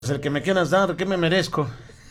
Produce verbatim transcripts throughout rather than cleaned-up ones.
Es el que me quieras dar, ¿qué me merezco?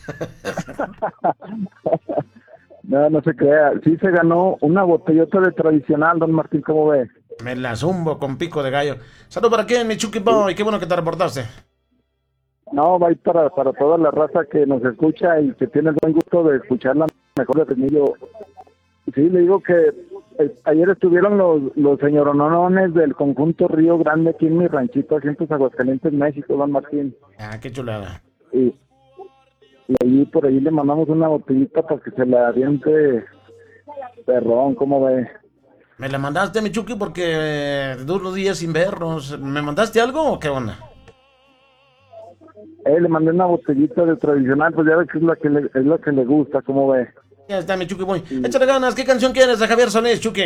No, no se crea. Sí se ganó una botellota de tradicional, don Martín, ¿cómo ve? Me la zumbo con pico de gallo. Salud para quién, mi Chucky Boy, qué bueno que te reportaste. No, va a ir para, para toda la raza que nos escucha y que tiene el buen gusto de escuchar la mejor de Fresnillo. Sí, le digo que eh, ayer estuvieron los, los señoronones del conjunto Río Grande aquí en mi ranchito, aquí en pues, Aguascalientes, México, don Martín. Ah, qué chulada. Y, y ahí por ahí le mandamos una botellita para que se la aviente perrón, ¿cómo ve? Me la mandaste, mi Chucky, porque eh, duros días sin vernos. ¿Me mandaste algo o qué onda? Eh, le mandé una botellita de tradicional, pues ya ve que es la que le, es la que le gusta, ¿cómo ve? Ya está, mi Chucky Boy. Échale ganas, ¿qué canción quieres de Javier Solís, Chucky?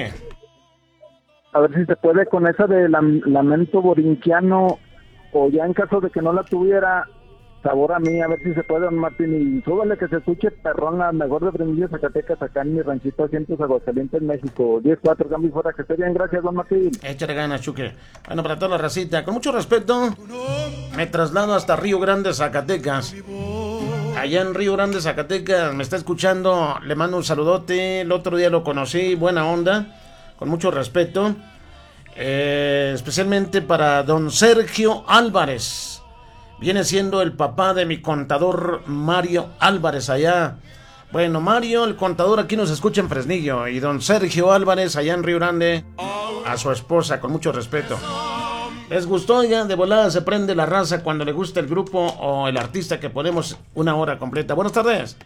A ver si se puede con esa de lam- Lamento Borinquiano, o ya en caso de que no la tuviera, Sabor a mí, a ver si se puede, don Martín, y súbale que se escuche perrón, la mejor de Fresnillo, Zacatecas, acá en mi ranchito, cientos Aguascalientes, México, diez cuatro, cambio fuera, que esté bien, gracias, don Martín. Échale ganas, Chucky. Bueno, para toda la racita, con mucho respeto, me traslado hasta Río Grande, Zacatecas. Allá en Río Grande, Zacatecas, me está escuchando, le mando un saludote. El otro día lo conocí, buena onda, con mucho respeto. Eh, especialmente para don Sergio Álvarez. Viene siendo el papá de mi contador Mario Álvarez allá. Bueno, Mario, el contador, aquí nos escucha en Fresnillo. Y don Sergio Álvarez allá en Río Grande, a su esposa, con mucho respeto. ¿Les gustó? Ya de volada se prende la raza cuando le gusta el grupo o el artista que ponemos una hora completa. Buenas tardes.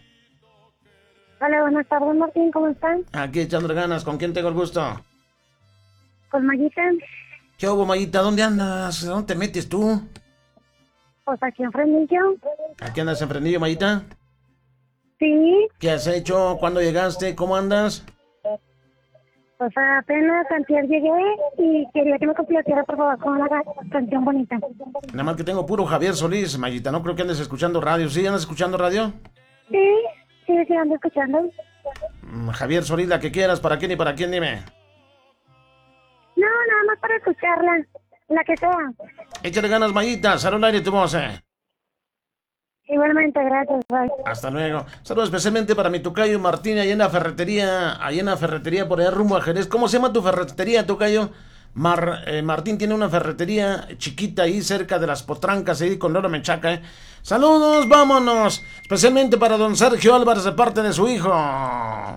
Hola, buenas tardes, Martín, ¿cómo están? Aquí echándole ganas. ¿Con quién tengo el gusto? Con Mayita. ¿Qué hubo, Mayita? ¿Dónde andas? ¿Dónde te metes tú? Pues aquí en Fresnillo. ¿Aquí andas en Fresnillo, Mayita? Sí, ¿Qué has hecho? ¿Cuándo llegaste? ¿Cómo andas? pues apenas antier llegué y quería que me complaciera, por favor, con una ca- canción bonita. Nada más que tengo puro Javier Solís, Mayita. No creo que andes escuchando radio. ¿Sí andas escuchando radio? Sí, sí, sí, ando escuchando. Mm, Javier Solís, la que quieras. ¿Para quién y para quién? Dime. No, nada más para escucharla, la que sea. Échale ganas, Mayita. Salud al aire tu voz, eh. Igualmente, gracias, bye. Hasta luego. Saludos especialmente para mi tocayo Martín, allá en la ferretería, allá en la ferretería por allá rumbo a Jerez. ¿Cómo se llama tu ferretería, tocayo? Mar, eh, Martín tiene una ferretería chiquita ahí cerca de las Potrancas, ahí con Loro Menchaca, ¿eh? Saludos, vámonos. Especialmente para don Sergio Álvarez de parte de su hijo.